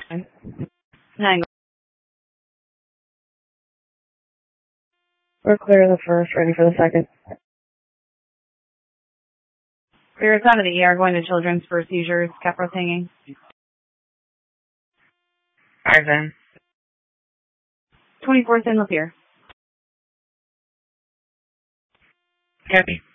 9. We're clear of the first, ready for the second. Clear us out of the ER, going to Children's for seizures, Capros hanging. Ivan. 24th in Lapeer. Copy.